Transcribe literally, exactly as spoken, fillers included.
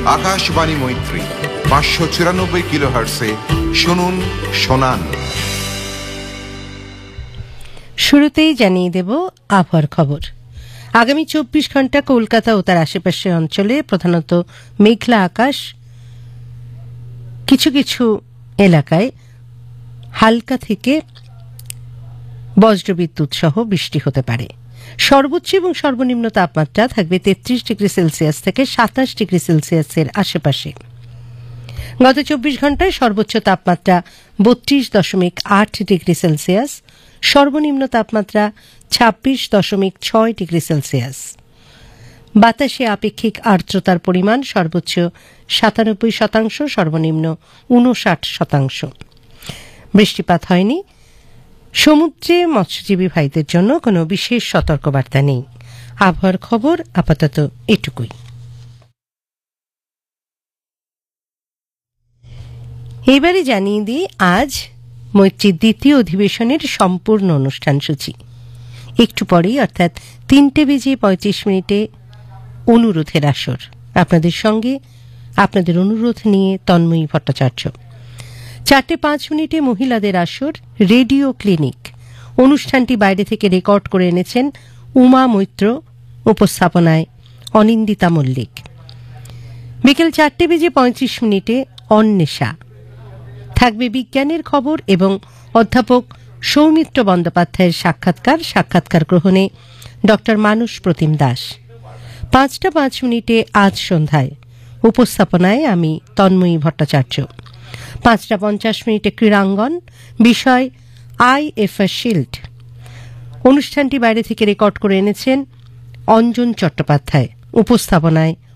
আকাশবাণী মৈত্রী পাঁচশো চুরানব্বই কিলো হার্টসে শুনুন শোনান। শুরুতেই জানিয়ে দেব আবহাওয়ার খবর। আগামী চব্বিশ ঘন্টা কলকাতা ও তার আশেপাশের অঞ্চলে প্রধানত মেঘলা আকাশ, কিছু কিছু এলাকায় হালকা থেকে বজ্রবিদ্যুৎ সহ বৃষ্টি হতে পারে। সর্বোচ্চ এবং সর্বনিম্ন তাপমাত্রা থাকবে তেত্রিশ ডিগ্রি সেলসিয়াস থেকে সাতাশ ডিগ্রি সেলসিয়াসের আশেপাশে। গত চব্বিশ ঘন্টায় সর্বোচ্চ তাপমাত্রা বত্রিশ দশমিক আট ডিগ্রি সেলসিয়াস, সর্বনিম্ন তাপমাত্রা ছাব্বিশ দশমিক ছয় ডিগ্রি সেলসিয়াস। বাতাসে আপেক্ষিক আর্দ্রতার পরিমাণ সর্বোচ্চ সাতানব্বই শতাংশ, সর্বনিম্ন উনষাট শতাংশ। বৃষ্টিপাত হয়নি। সমুদ্রে মৎস্যজীবী ভাইদের জন্য কোনো বিশেষ সতর্কবার্তা নেই। আবহাওয়ার খবর আপাতত এটুকুই। এবারে জানিয়ে দিই আজ মৈত্রীর দ্বিতীয় অধিবেশনের সম্পূর্ণ অনুষ্ঠান সূচি। একটু পরেই অর্থাৎ তিনটে বেজে পঁয়ত্রিশ মিনিটে অনুরোধের আসর। আপনাদের সঙ্গে আপনাদের অনুরোধ নিয়ে তন্ময়ী ভট্টাচার্য। চারটে পাঁচ মিনিটে মহিলাদের আসর রেডিও ক্লিনিক। অনুষ্ঠানটি বাইরে থেকে রেকর্ড করে এনেছেন উমা মৈত্র, উপস্থাপনায় অনিন্দিতা মল্লিক। বিকেল চারটে বেজে পঁয়ত্রিশ মিনিটে অন্বেষা থাকবে বিজ্ঞানের খবর এবং অধ্যাপক সৌমিত্র বন্দ্যোপাধ্যায়ের সাক্ষাৎকার। সাক্ষাৎকার গ্রহণে ডক্টর মানস প্রতিম দাস। পাঁচটা পাঁচ মিনিটে আজ সন্ধ্যায়, উপস্থাপনায় আমি তন্ময়ী ভট্টাচার্য। পাঁচটা পঞ্চাশ মিনিটে ক্রীড়াঙ্গন, বিষয় আই এফ এ শিল্ড। অনুষ্ঠানটি বাইরে থেকে রেকর্ড করে এনেছেন অঞ্জন চট্টোপাধ্যায়, উপস্থাপনায়